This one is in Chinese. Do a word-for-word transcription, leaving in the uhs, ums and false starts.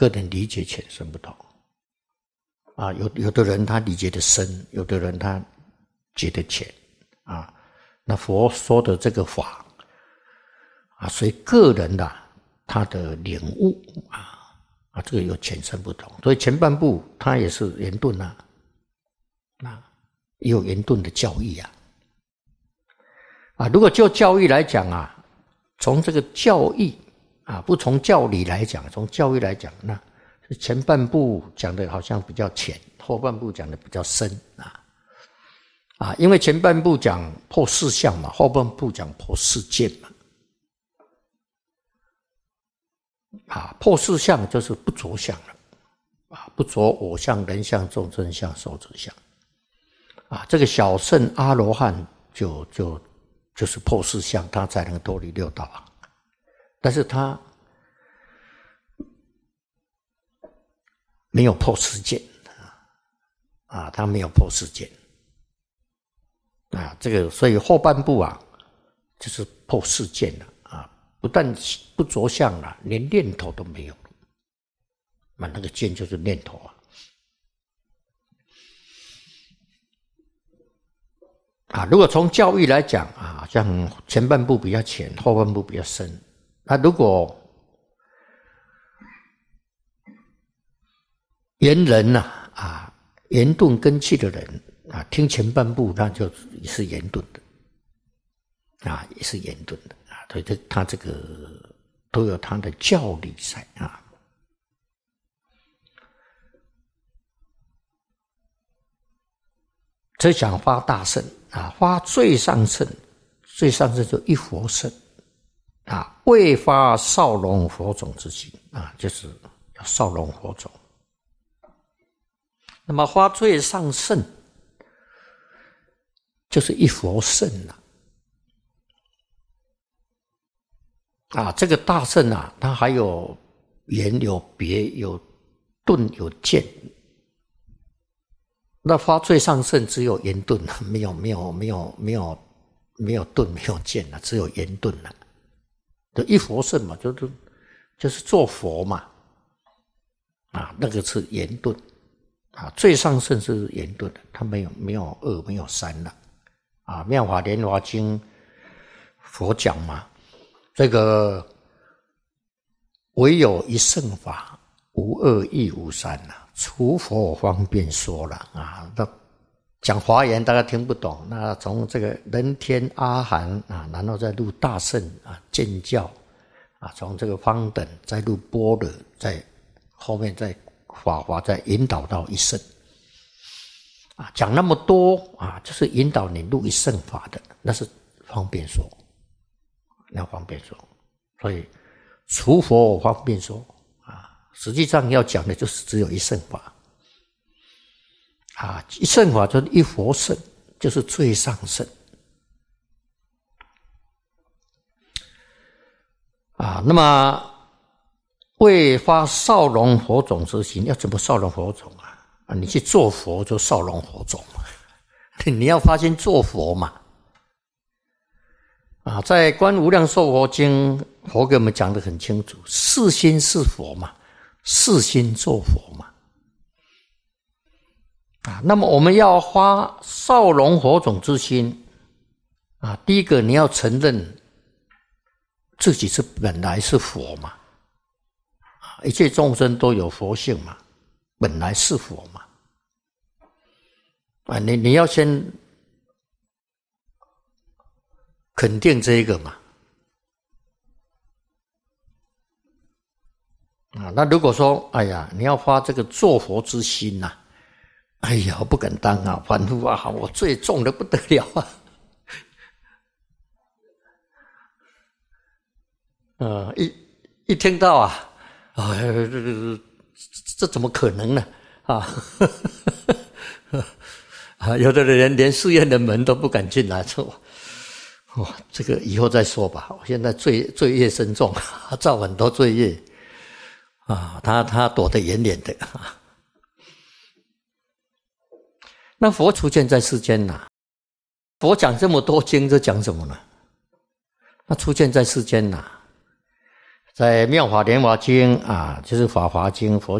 个人理解浅深不同啊，有有的人他理解的深，有的人他觉得浅啊。那佛说的这个法啊，随个人的他的领悟啊啊，这个有浅深不同。所以前半部它也是圆顿啊，啊，也有圆顿的教义啊。啊，如果就教义来讲啊，从这个教义啊，不从教理来讲，从教义来讲，那前半部讲的好像比较浅，后半部讲的比较深啊。啊，因为前半部讲破四相嘛，后半部讲破四见嘛。啊，破四相就是不着相了，啊，不着我相、人相、众生相、寿者相。啊，这个小乘阿罗汉就就。就是破四相，他才能脱离六道啊。但是他没有破四见啊，他没有破四见啊。这个所以后半部啊，就是破四见了啊，不但不着相了，连念头都没有了。那那个见就是念头啊。啊，如果从教义来讲啊，像前半部比较浅，后半部比较深。那如果圆人呐 啊, 啊，圆顿根器的人啊，听前半部那就也是圆顿的，啊，也是圆顿的啊，所以这他这个都有他的教理在啊。这讲发大乘啊，发最上乘，最上乘就一佛乘啊，未发少龙佛种之心啊，就是要少龙佛种。那么发最上乘就是一佛乘了啊，这个大乘啊，它还有圆有别有顿有见。那发最上乘只有圆顿，没有没有没有没有没有顿没有见了，只有圆顿了。就一佛乘嘛，就是就是做佛嘛，啊，那个是圆顿啊，最上乘是圆顿的，它没有没有二没有三了啊。妙法莲华经佛讲嘛，这个唯有一乘法，无二亦无三啊。除佛方便说了啊，那讲华严大家听不懂，那从这个人天阿含啊，然后再入大乘啊，见教啊，从这个方等再入般若，再后面再法华再引导到一乘啊，讲那么多啊，就是引导你入一乘法的，那是方便说，那方便说，所以除佛方便说。实际上要讲的就是只有一乘法啊，一乘法就是一佛乘，就是最上乘啊。那么为发少龙佛种之心，要怎么少龙佛种啊？啊，你去做佛就少龙佛种嘛，你要发心做佛嘛。啊，在《观无量寿佛经》，佛给我们讲得很清楚，是心是佛嘛。是心做佛嘛，啊，那么我们要发少龙佛种之心啊，第一个你要承认自己是本来是佛嘛，一切众生都有佛性嘛，本来是佛嘛，啊，你你要先肯定这一个嘛。啊，那如果说，哎呀，你要发这个做佛之心呐、啊，哎呀，我不敢当啊，凡夫啊，我罪重得不得了啊，呃，一一听到啊，啊，这这这怎么可能呢？啊，啊，有的人连寺院的门都不敢进来，说，哇、哦，这个以后再说吧。我现在罪罪业深重，造很多罪业。啊，他他躲得远远的啊。那佛出现在世间呐、啊，佛讲这么多经，这讲什么呢？那出现在世间呐、啊， 在《妙法莲华经》啊，就是《法华经》佛